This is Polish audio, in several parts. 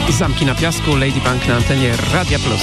Zamki na piasku, Ladybug na antenie Radia Plus.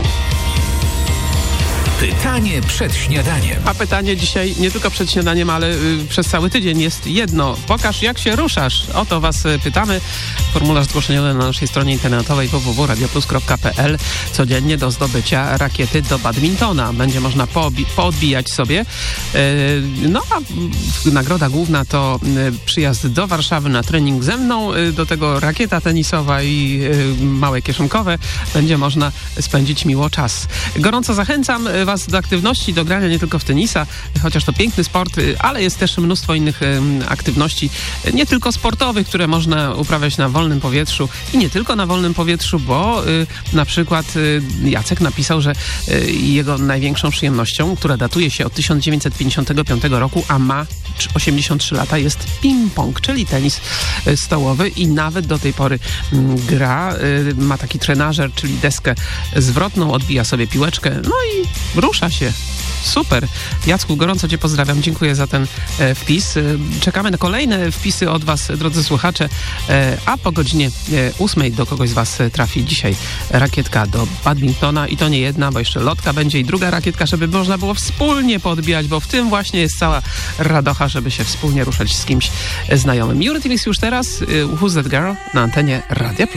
Pytanie przed śniadaniem. A pytanie dzisiaj nie tylko przed śniadaniem, ale przez cały tydzień jest jedno. Pokaż, jak się ruszasz. O to was pytamy. Formularz zgłoszeniowy na naszej stronie internetowej www.radioplus.pl. Codziennie do zdobycia rakiety do badmintona. Będzie można poodbijać sobie. No a nagroda główna to przyjazd do Warszawy na trening ze mną. Do tego rakieta tenisowa i małe kieszonkowe. Będzie można spędzić miło czas. Gorąco zachęcam was do aktywności, do grania nie tylko w tenisa, chociaż to piękny sport, ale jest też mnóstwo innych aktywności, nie tylko sportowych, które można uprawiać na wolnym powietrzu i nie tylko na wolnym powietrzu, bo na przykład Jacek napisał, że jego największą przyjemnością, która datuje się od 1955 roku, a ma 83 lata, jest ping-pong, czyli tenis stołowy i nawet do tej pory gra. Ma taki trenażer, czyli deskę zwrotną, odbija sobie piłeczkę, no i rusza się. Super. Jacku, gorąco cię pozdrawiam. Dziękuję za ten wpis. Czekamy na kolejne wpisy od was, drodzy słuchacze, a po godzinie 8 do kogoś z was trafi dzisiaj rakietka do badmintona i to nie jedna, bo jeszcze lotka będzie i druga rakietka, żeby można było wspólnie podbijać, bo w tym właśnie jest cała radocha, żeby się wspólnie ruszać z kimś znajomym. Eurythmics już teraz, Who's That Girl na antenie Radia Plus.